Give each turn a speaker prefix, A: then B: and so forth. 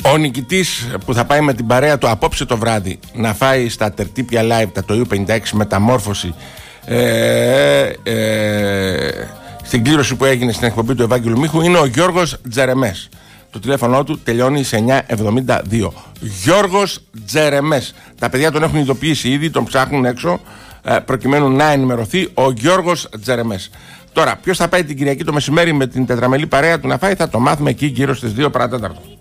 A: Ο νικητής που θα πάει με την παρέα του απόψε το βράδυ να φάει στα Τερτύπια Live τα το U56 μεταμόρφωση στην κλήρωση που έγινε στην εκπομπή του Ευάγγελου Μίχου είναι ο Γιώργος Τζερεμές. Το τηλέφωνο του τελειώνει σε 972. Γιώργος Τζερεμές. Τα παιδιά τον έχουν ειδοποιήσει ήδη, τον ψάχνουν έξω προκειμένου να ενημερωθεί ο Γιώργος Τζερεμές. Τώρα, ποιος θα πάει την Κυριακή το μεσημέρι με την τετραμελή παρέα του να φάει, θα το μάθουμε εκεί γύρω στις 2 παρατέταρτο.